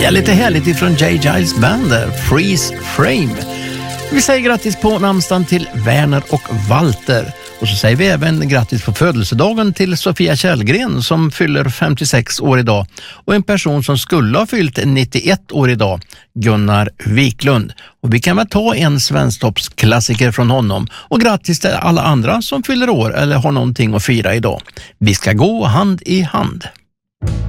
Ja, lite härligt ifrån J. Giles Band, Freeze Frame. Vi säger grattis på namnsdagen till Werner och Walter. Och så säger vi även grattis på födelsedagen till Sofia Källgren som fyller 56 år idag. Och en person som skulle ha fyllt 91 år idag, Gunnar Wiklund. Och vi kan väl ta en svensktoppsklassiker från honom. Och grattis till alla andra som fyller år eller har någonting att fira idag. Vi ska gå hand i hand.